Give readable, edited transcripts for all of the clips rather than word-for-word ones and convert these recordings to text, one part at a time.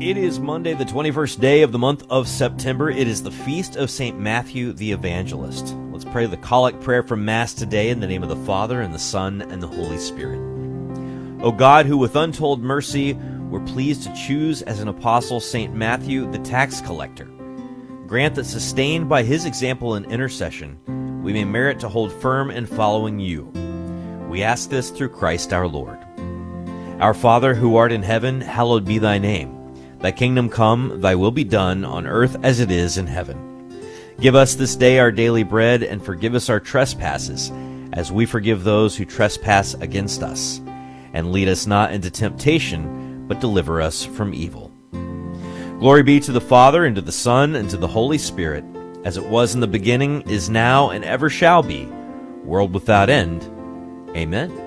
It is Monday, the 21st day of the month of September. It is the feast of St. Matthew the Evangelist. Let's pray the collect prayer from Mass today in the name of the Father, and the Son, and the Holy Spirit. O God, who with untold mercy were pleased to choose as an apostle St. Matthew the tax collector, grant that sustained by his example and intercession, we may merit to hold firm in following you. We ask this through Christ our Lord. Our Father, who art in heaven, hallowed be thy name. Thy kingdom come, thy will be done, on earth as it is in heaven. Give us this day our daily bread, and forgive us our trespasses, as we forgive those who trespass against us. And lead us not into temptation, but deliver us from evil. Glory be to the Father, and to the Son, and to the Holy Spirit, as it was in the beginning, is now, and ever shall be, world without end. Amen.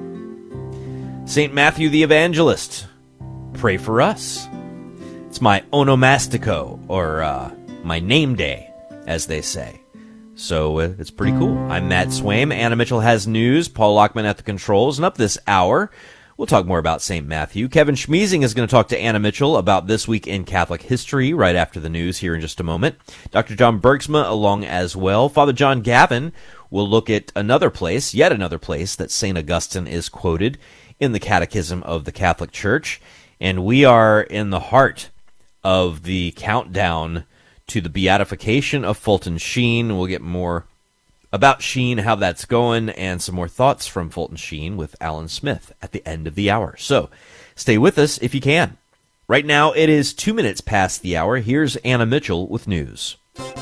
St. Matthew the Evangelist, pray for us. It's my onomastico, or my name day, as they say. So it's pretty cool. I'm Matt Swaim. Anna Mitchell has news. Paul Lockman at the controls. And up this hour, we'll talk more about St. Matthew. Kevin Schmeezing is going to talk to Anna Mitchell about this week in Catholic history right after the news here in just a moment. Dr. John Bergsma along as well. Father John Gavin will look at yet another place that St. Augustine is quoted in the Catechism of the Catholic Church. And we are in the heart of the countdown to the beatification of Fulton Sheen. We'll get more about Sheen, how that's going, and some more thoughts from Fulton Sheen with Alan Smith at the end of the hour. So stay with us if you can. Right now, it is 2 minutes past the hour. Here's Anna Mitchell with news.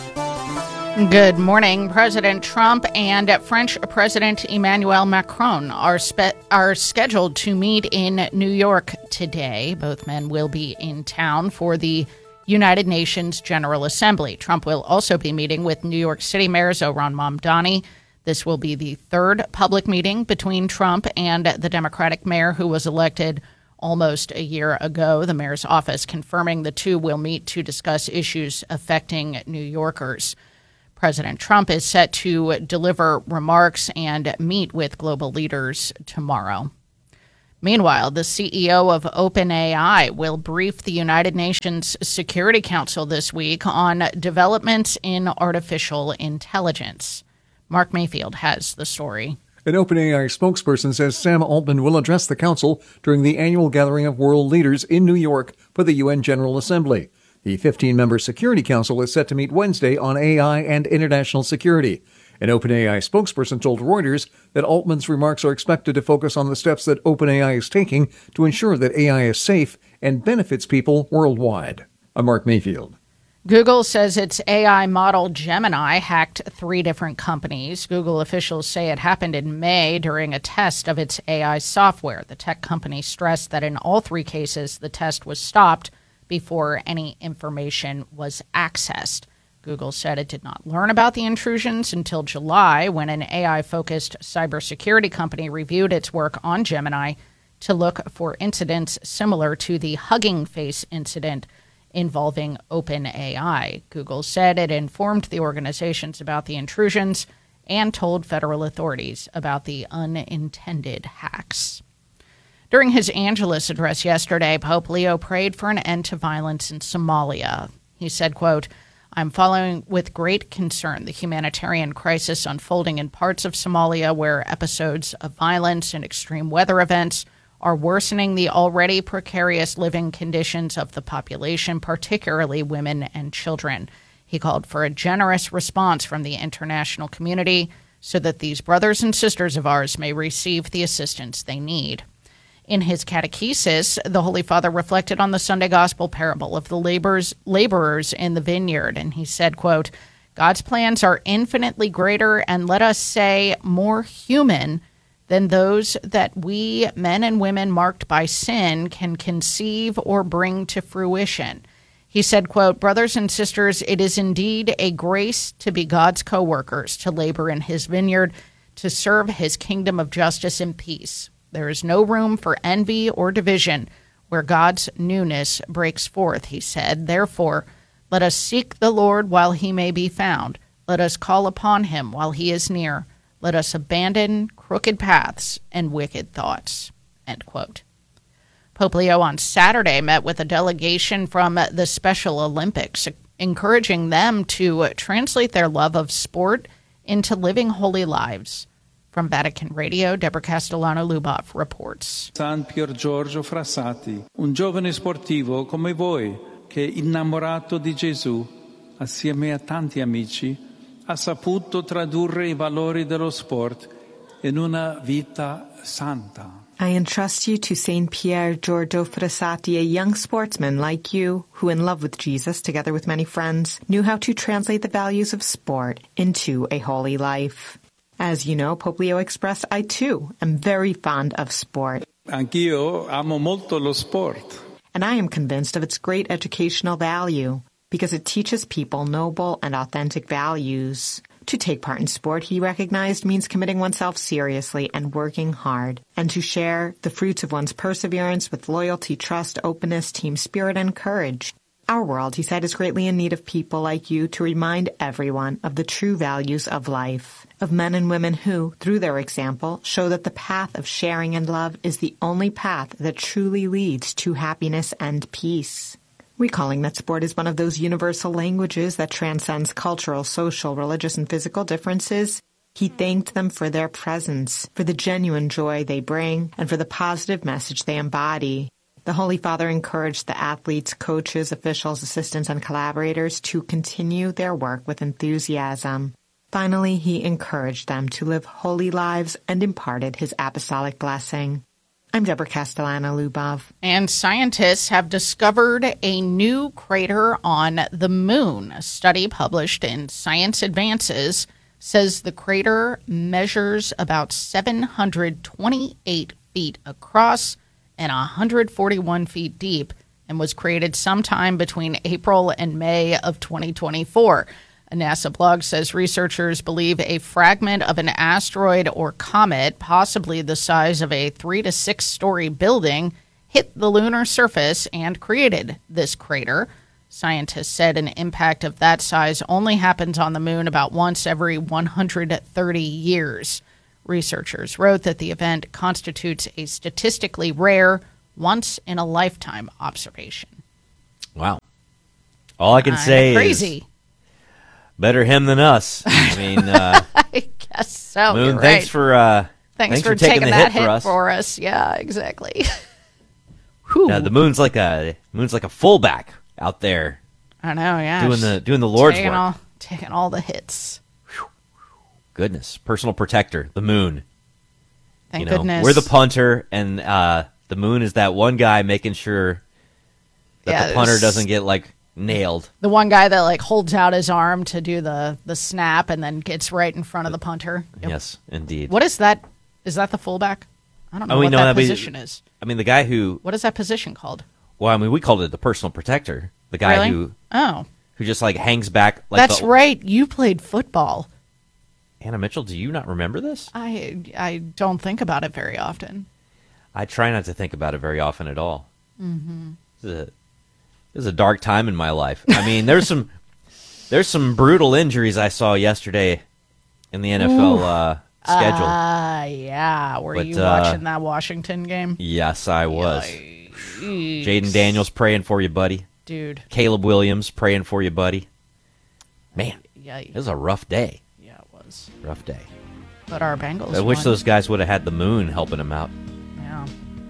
Good morning. President Trump and French President Emmanuel Macron are scheduled to meet in New York today. Both men will be in town for the United Nations General Assembly. Trump will also be meeting with New York City Mayor Zohran Mamdani. This will be the third public meeting between Trump and the Democratic mayor who was elected almost a year ago. The mayor's office confirming the two will meet to discuss issues affecting New Yorkers. President Trump is set to deliver remarks and meet with global leaders tomorrow. Meanwhile, the CEO of OpenAI will brief the United Nations Security Council this week on developments in artificial intelligence. Mark Mayfield has the story. An OpenAI spokesperson says Sam Altman will address the council during the annual gathering of world leaders in New York for the UN General Assembly. The 15-member Security Council is set to meet Wednesday on AI and international security. An OpenAI spokesperson told Reuters that Altman's remarks are expected to focus on the steps that OpenAI is taking to ensure that AI is safe and benefits people worldwide. I'm Mark Mayfield. Google says its AI model Gemini hacked 3 different companies. Google officials say it happened in May during a test of its AI software. The tech company stressed that in all 3 cases, the test was stopped before any information was accessed. Google said it did not learn about the intrusions until July, when an AI-focused cybersecurity company reviewed its work on Gemini to look for incidents similar to the Hugging Face incident involving OpenAI. Google said it informed the organizations about the intrusions and told federal authorities about the unintended hacks. During his Angelus address yesterday, Pope Leo prayed for an end to violence in Somalia. He said, quote, "I'm following with great concern the humanitarian crisis unfolding in parts of Somalia where episodes of violence and extreme weather events are worsening the already precarious living conditions of the population, particularly women and children." He called for a generous response from the international community so that these brothers and sisters of ours may receive the assistance they need. In his catechesis, the Holy Father reflected on the Sunday Gospel parable of the laborers in the vineyard, and he said, quote, "God's plans are infinitely greater and, let us say, more human than those that we, men and women marked by sin, can conceive or bring to fruition." He said, quote, "Brothers and sisters, it is indeed a grace to be God's co-workers, to labor in his vineyard, to serve his kingdom of justice and peace. There is no room for envy or division where God's newness breaks forth," he said. "Therefore, let us seek the Lord while he may be found. Let us call upon him while he is near. Let us abandon crooked paths and wicked thoughts." End quote. Pope Leo on Saturday met with a delegation from the Special Olympics, encouraging them to translate their love of sport into living holy lives. From Vatican Radio, Deborah Castellano-Lubov reports. San Pier Giorgio Frassati, un giovane sportivo come voi, che innamorato di Gesù, assieme a tanti amici, ha saputo tradurre I valori dello sport in una vita santa. I entrust you to Saint Pier Giorgio Frassati, a young sportsman like you, who in love with Jesus, together with many friends, knew how to translate the values of sport into a holy life. As you know, Pope Leo expressed, I too am very fond of sport. Anch'io amo molto lo sport. And I am convinced of its great educational value, because it teaches people noble and authentic values. To take part in sport, he recognized, means committing oneself seriously and working hard, and to share the fruits of one's perseverance with loyalty, trust, openness, team spirit, and courage. Our world, he said, is greatly in need of people like you to remind everyone of the true values of life, of men and women who, through their example, show that the path of sharing and love is the only path that truly leads to happiness and peace. Recalling that sport is one of those universal languages that transcends cultural, social, religious, and physical differences, he thanked them for their presence, for the genuine joy they bring, and for the positive message they embody. The Holy Father encouraged the athletes, coaches, officials, assistants, and collaborators to continue their work with enthusiasm. Finally, he encouraged them to live holy lives and imparted his apostolic blessing. I'm Deborah Castellano-Lubov. And scientists have discovered a new crater on the moon. A study published in Science Advances says the crater measures about 728 feet across and 141 feet deep and was created sometime between April and May of 2024. A NASA blog says researchers believe a fragment of an asteroid or comet, possibly the size of a 3 to 6 story building, hit the lunar surface and created this crater. Scientists said an impact of that size only happens on the moon about once every 130 years. Researchers wrote that the event constitutes a statistically rare, once-in-a-lifetime observation. Wow. All I can say crazy. Is better him than us. I mean, I guess so. Moon, You're thanks right. for Thanks for taking the that hit for us. Yeah, exactly. Yeah, the moon's like a fullback out there. I know. Yeah, doing the Lord's work, taking all the hits. Goodness, personal protector, the moon. Thank goodness. We're the punter, and the moon is that one guy making sure that the punter doesn't get nailed. The one guy that holds out his arm to do the snap and then gets right in front of the punter. Yep. Yes, indeed. What is that? Is that the fullback? I don't know what that position is. I mean, the guy who... What is that position called? Well, I mean, we called it the personal protector. The guy really? who just hangs back. That's right. You played football. Anna Mitchell, do you not remember this? I don't think about it very often. I try not to think about it very often at all. Mm-hmm. This is a dark time in my life. I mean, there's some brutal injuries I saw yesterday in the NFL schedule. Yeah. Were you watching that Washington game? Yes, I was. Jaden Daniels praying for you, buddy. Dude. Caleb Williams praying for you, buddy. Man, Yikes. it was a rough day. Yeah, it was. Rough day. But our Bengals I wish won. those guys would have had the moon helping them out. Yeah.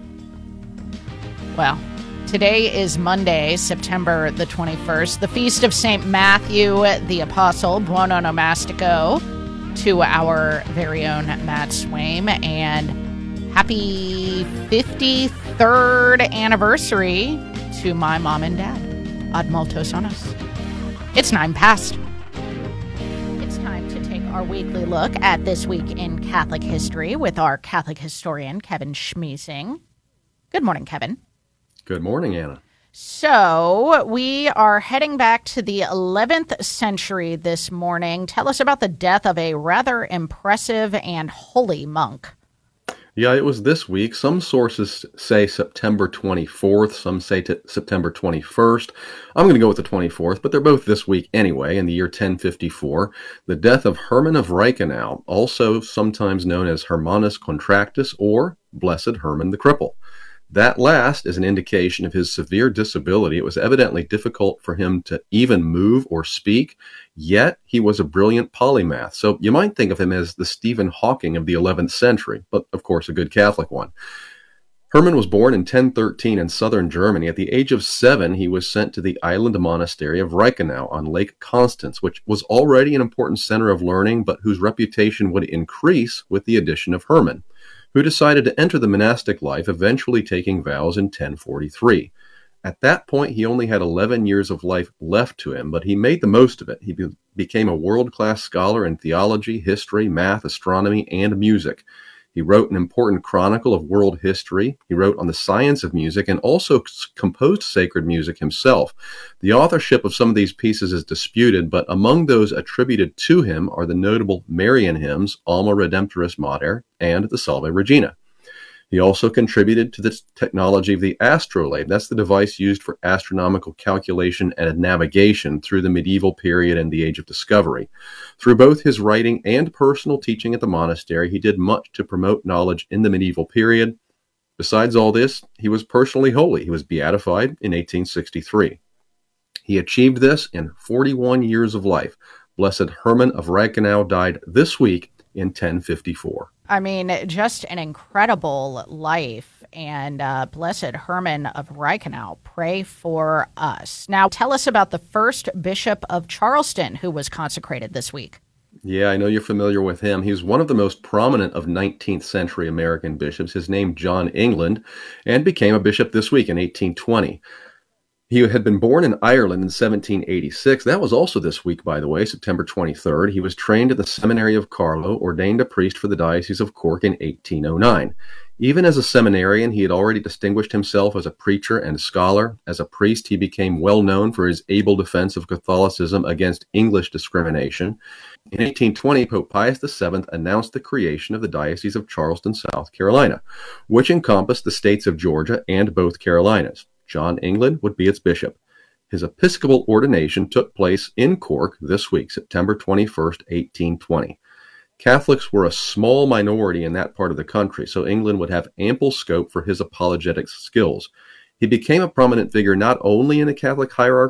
Well, today is Monday, September the 21st, the feast of St. Matthew the Apostle, Buon Nomastico, to our very own Matt Swaim, and happy 53rd anniversary to my mom and dad. Ad multos annos. It's 9 past. It's time to take our weekly look at this week in Catholic history with our Catholic historian, Kevin Schmiesing. Good morning, Kevin. Good morning, Anna. So we are heading back to the 11th century this morning. Tell us about the death of a rather impressive and holy monk. Yeah, it was this week. Some sources say September 24th. Some say September 21st. I'm going to go with the 24th, but they're both this week anyway, in the year 1054. The death of Herman of Reichenau, also sometimes known as Hermanus Contractus or Blessed Herman the Cripple. That last is an indication of his severe disability. It was evidently difficult for him to even move or speak, yet he was a brilliant polymath. So you might think of him as the Stephen Hawking of the 11th century, but of course a good Catholic one. Hermann was born in 1013 in southern Germany. At the age of 7, he was sent to the island monastery of Reichenau on Lake Constance, which was already an important center of learning, but whose reputation would increase with the addition of Hermann, who decided to enter the monastic life, eventually taking vows in 1043. At that point, he only had 11 years of life left to him, but he made the most of it. He became a world-class scholar in theology, history, math, astronomy, and music. He wrote an important chronicle of world history. He wrote on the science of music and also composed sacred music himself. The authorship of some of these pieces is disputed, but among those attributed to him are the notable Marian hymns Alma Redemptoris Mater and the Salve Regina. He also contributed to the technology of the astrolabe. That's the device used for astronomical calculation and navigation through the medieval period and the Age of Discovery. Through both his writing and personal teaching at the monastery, he did much to promote knowledge in the medieval period. Besides all this, he was personally holy. He was beatified in 1863. He achieved this in 41 years of life. Blessed Hermann of Reichenau died this week in 1054. I mean, just an incredible life. And Blessed Hermann of Reichenau, pray for us. Now, tell us about the first Bishop of Charleston who was consecrated this week. Yeah, I know you're familiar with him. He was one of the most prominent of 19th century American bishops. His name, John England, and became a bishop this week in 1820. He had been born in Ireland in 1786. That was also this week, by the way, September 23rd. He was trained at the Seminary of Carlow, ordained a priest for the Diocese of Cork in 1809. Even as a seminarian, he had already distinguished himself as a preacher and scholar. As a priest, he became well known for his able defense of Catholicism against English discrimination. In 1820, Pope Pius VII announced the creation of the Diocese of Charleston, South Carolina, which encompassed the states of Georgia and both Carolinas. John England would be its bishop. His episcopal ordination took place in Cork this week, September 21st, 1820. Catholics were a small minority in that part of the country, so England would have ample scope for his apologetics skills. He became a prominent figure not only in the Catholic hierarchy